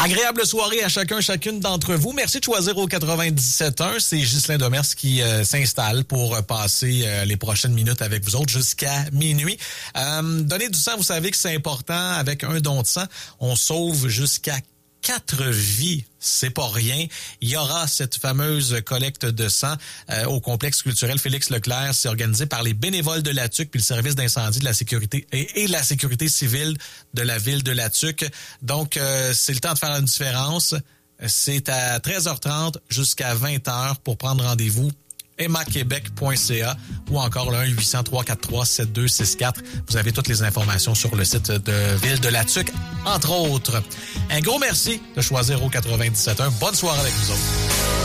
Agréable soirée à chacune d'entre vous. Merci de choisir au 97.1. C'est Ghislain Demers qui s'installe pour passer les prochaines minutes avec vous autres jusqu'à minuit. Donner du sang, vous savez que c'est important. Avec un don de sang, on sauve jusqu'à 4 vies. C'est pas rien. Il y aura cette fameuse collecte de sang au complexe culturel Félix Leclerc. C'est organisé par les bénévoles de la TUC puis le service d'incendie de la sécurité et la sécurité civile de la ville de la TUC. Donc, c'est le temps de faire une différence. C'est à 13h30 jusqu'à 20h pour prendre rendez-vous. emmaquebec.ca ou encore le 1-800-343-7264. Vous avez toutes les informations sur le site de Ville de la TUC, entre autres. Un gros merci de choisir au 97.1. Bonne soirée avec vous autres.